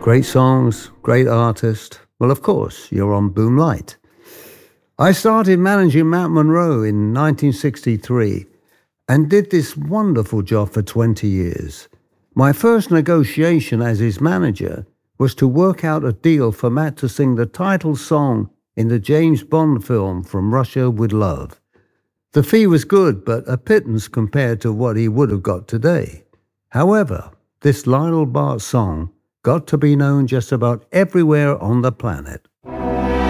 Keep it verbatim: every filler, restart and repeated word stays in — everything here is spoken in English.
Great songs, great artist. Well, of course, you're on Boomlight. I started managing Matt Monro in nineteen sixty-three and did this wonderful job for twenty years. My first negotiation as his manager was to work out a deal for Matt to sing the title song in the James Bond film From Russia with Love. The fee was good, but a pittance compared to what he would have got today. However, this Lionel Bart song got to be known just about everywhere on the planet.